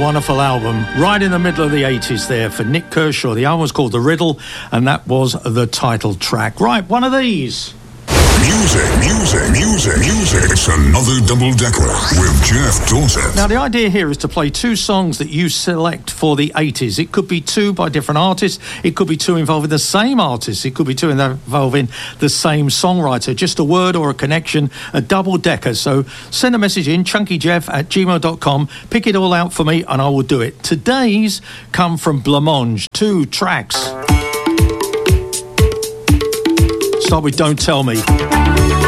wonderful album, right in the middle of the 80s there for Nick Kershaw. The album was called The Riddle, and that was the title track. Right, one of these. Music. It's another double-decker with Jeff Dawson. Now, the idea here is to play two songs that you select for the 80s. It could be two by different artists. It could be two involving the same artist. It could be two involving the same songwriter. Just a word or a connection, a double-decker. So send a message in, chunkyjeff@gmail.com. Pick it all out for me, and I will do it. Today's come from Blancmange. Two tracks. Start with Don't Tell Me.